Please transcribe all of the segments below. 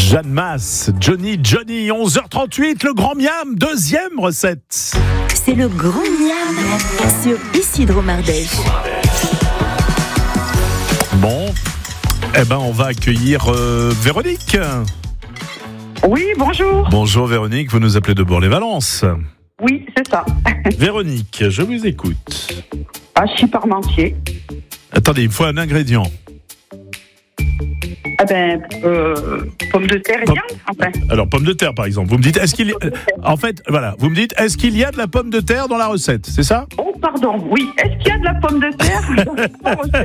Jeanne Masse, Johnny, 11h38, le grand miam, deuxième recette. C'est le grand miam sur Isidro Mardèche. Bon, on va accueillir Véronique. Oui, bonjour. Bonjour Véronique, vous nous appelez de Bourg-les-Valences. Oui, c'est ça. Véronique, je vous écoute. Hachis parmentier. Attendez, il me faut un ingrédient. Pommes de terre et viande, enfin. Alors, pommes de terre, par exemple. Vous me dites, est-ce qu'il y a de la pomme de terre dans la recette, c'est ça ? Oh, pardon, oui. Est-ce qu'il y a de la pomme de terre dans la recette ?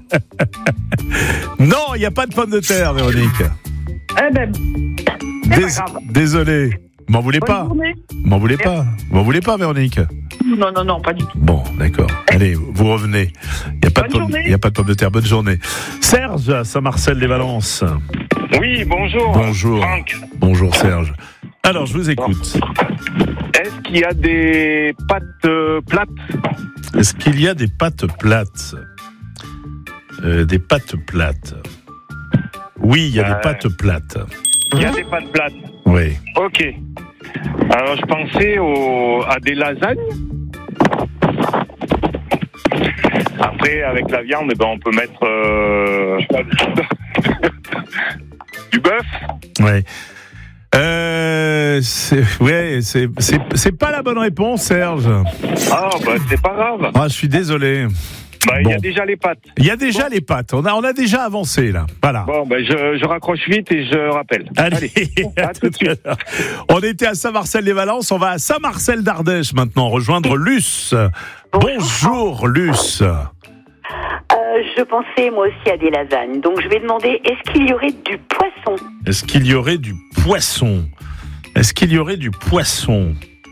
Non, il n'y a pas de pomme de terre, Véronique. C'est pas grave. Désolé. M'en voulez Bonne pas. journée. M'en voulez pas, Véronique. Non, pas du tout. Bon, d'accord. Allez, vous revenez. Il n'y a pas de pomme de terre. Bonne journée. Serge, à Saint-Marcel-les-Valences. Oui, bonjour. Bonjour. Franck. Bonjour, Serge. Alors, je vous écoute. Est-ce qu'il y a des pâtes plates ? Est-ce qu'il y a des pâtes plates ? Des pâtes plates. Oui, il y a des pâtes plates. Il y a des pâtes plates. Oui. Ok. Alors, je pensais à des lasagnes. Après, avec la viande, on peut mettre du bœuf. Oui. C'est pas la bonne réponse, Serge. Ah, c'est pas grave. Ah, je suis désolé. Il y a déjà les pâtes. Il y a déjà les pâtes. On a déjà avancé, là. Voilà. Bon, je raccroche vite et je rappelle. Allez, à tout de suite. On était à Saint-Marcel-les-Valences. On va à Saint-Marcel d'Ardèche maintenant, rejoindre Luce. Bonjour, Luce. Je pensais moi aussi à des lasagnes. Donc je vais demander, est-ce qu'il y aurait du poisson ? Est-ce qu'il y aurait du poisson ?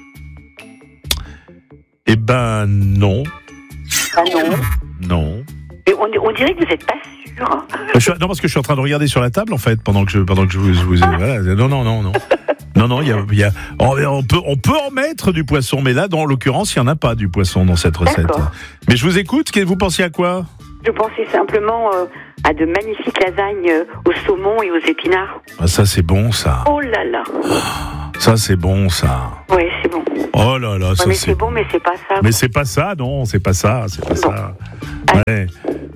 Eh ben non. Ah non. Non. Et on dirait que vous n'êtes pas sûr. Non, parce que je suis en train de regarder sur la table en fait pendant que je vous voilà. Non. Non, on peut en mettre du poisson, mais là, dans l'occurrence, il n'y en a pas du poisson dans cette recette. D'accord. Mais je vous écoute. Vous pensiez à quoi ? Je pensais simplement à de magnifiques lasagnes au saumon et aux épinards. Ah, ça c'est bon, ça. Oh là là. Ça c'est bon, ça. Oui, c'est bon. Oh là là, ça mais c'est bon, mais c'est pas ça. Mais c'est pas ça, non, c'est pas ça. Ça. Ouais.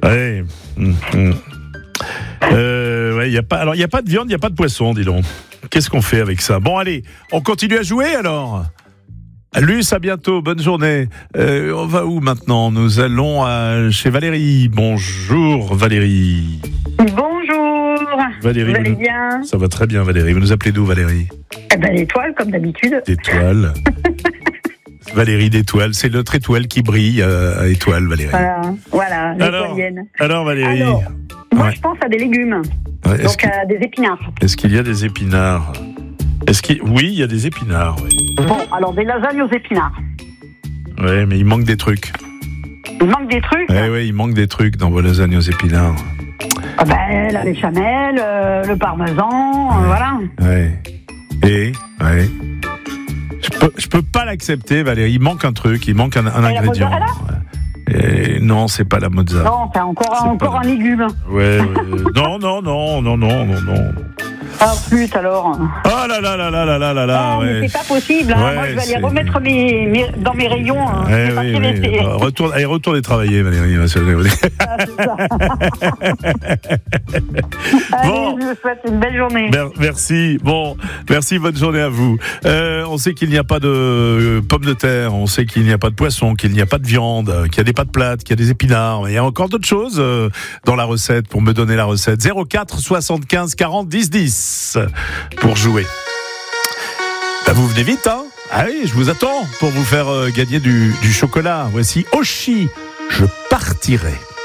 Il y a pas de viande, il y a pas de poisson, dis donc. Qu'est-ce qu'on fait avec ça ? Bon, allez, on continue à jouer alors. Luce, à bientôt, bonne journée. On va où maintenant ? Nous allons chez Valérie. Bonjour Valérie. Bonjour. Valérie, vous allez bien ? Ça va très bien Valérie. Vous nous appelez d'où Valérie ? L'étoile, comme d'habitude. D'étoile. Valérie d'Étoile, c'est notre étoile qui brille à Étoile, Valérie. Voilà, l'étoilienne. Alors Valérie. Moi je pense à des légumes. Ouais, donc à des épinards. Est-ce qu'il y a des épinards ? Oui, il y a des épinards. Oui. Bon, alors des lasagnes aux épinards. Oui, mais il manque des trucs. Il manque des trucs ? Oui, il manque des trucs dans vos lasagnes aux épinards. La béchamel, le parmesan, voilà. Oui. Je peux pas l'accepter, Valérie. Il manque un truc, il manque un ingrédient. Non, c'est pas la mozzarella. Non, c'est encore un légume. Ouais. Non. Ah, plus alors. Oh là. Mais c'est pas possible. Moi, je vais aller remettre dans mes rayons. Retournez travailler, Valérie. C'est ça. Allez, je vous souhaite une belle journée. Merci. Bon, merci. Bonne journée à vous. On sait qu'il n'y a pas de pommes de terre. On sait qu'il n'y a pas de poisson, qu'il n'y a pas de viande, qu'il y a des pâtes plates, qu'il y a des épinards. Mais il y a encore d'autres choses dans la recette. Pour me donner la recette, 04 75 40 10 10 pour jouer. Vous venez vite, hein ? Allez, je vous attends pour vous faire gagner du chocolat. Voici Oshi, je partirai.